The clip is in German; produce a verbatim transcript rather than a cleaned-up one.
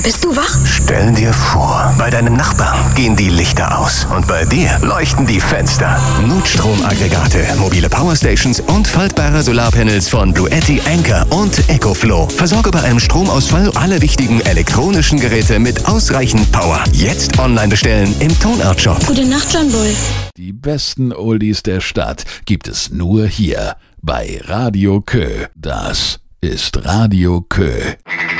bist du wach? Stell dir vor, bei deinem Nachbarn gehen die Lichter aus und bei dir leuchten die Fenster. Notstromaggregate, mobile Powerstations und faltbare Solarpanels von Bluetti, Anker und EcoFlow. Versorge bei einem Stromausfall alle wichtigen elektronischen Geräte mit ausreichend Power. Jetzt online bestellen im Tonart-Shop. Gute Nacht, John Bull. Die besten Oldies der Stadt gibt es nur hier bei Radio Kö. Das ist Radio Kö.